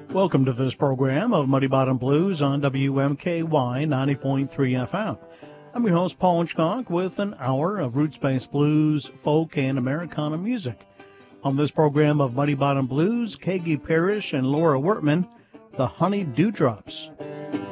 Welcome to this program of Muddy Bottom Blues on WMKY 90.3 FM. I'm your host, Paul Hitchcock, with an hour of roots-based blues, folk, and Americana music. On this program of Muddy Bottom Blues, Kagi Parrish and Laura Wertman, the Honey Dewdrops.